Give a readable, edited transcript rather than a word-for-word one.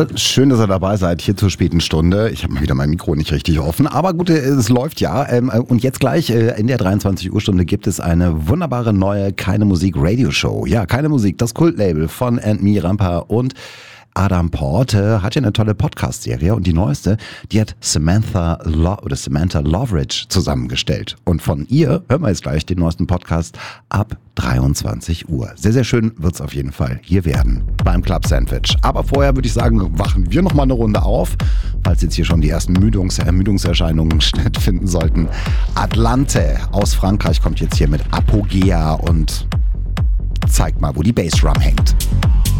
Schön, dass ihr dabei seid, hier zur späten Stunde. Ich habe mal wieder mein Mikro nicht richtig offen, aber gut, es läuft ja. Und jetzt gleich in der 23 Uhr Stunde gibt es eine wunderbare neue Keine Musik Radio Show. Ja, Keine Musik, das Kultlabel von &Me, Rampa und Adam Porte hat ja eine tolle Podcast-Serie und die neueste, die hat Samantha Loveridge zusammengestellt. Und von ihr hören wir jetzt gleich den neuesten Podcast ab 23 Uhr. Sehr, sehr schön wird's auf jeden Fall hier werden beim Club Sandwich. Aber vorher würde ich sagen, wachen wir noch mal eine Runde auf, falls jetzt hier schon die ersten Ermüdungserscheinungen stattfinden sollten. Atlante aus Frankreich kommt jetzt hier mit Apogea und zeigt mal, wo die Bassdrum hängt.